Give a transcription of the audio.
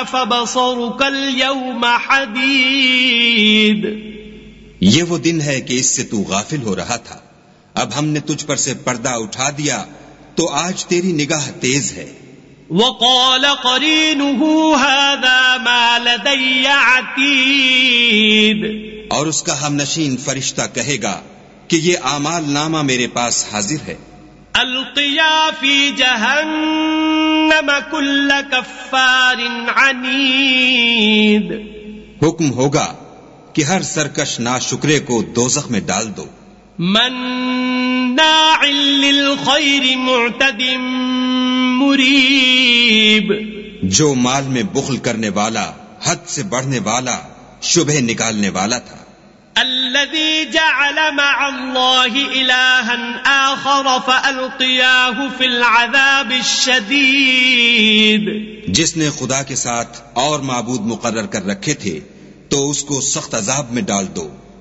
فبصرك اليوم حديد. یہ وہ دن ہے کہ اس سے تو غافل ہو رہا تھا، اب ہم نے تجھ پر سے پردہ اٹھا دیا تو آج تیری نگاہ تیز ہے. وقال قرينه هذا ما لدي عتيد. اور اس کا ہم نشین فرشتہ کہے گا کہ یہ اعمال نامہ میرے پاس حاضر ہے. القيا في جهنم كل كفار عنيد. حکم ہوگا کہ ہر سرکش ناشکرے کو دوزخ میں ڈال دو. مناع للخير معتد مریب. جو مال میں بخل کرنے والا، حد سے بڑھنے والا، شبہ نکالنے والا تھا. الذي جعل مع الله إلها آخر فألقياه في العذاب الشديد. جس نے خدا کے ساتھ اور معبود مقرر کر رکھے تھے تو اس کو سخت عذاب میں ڈال دو.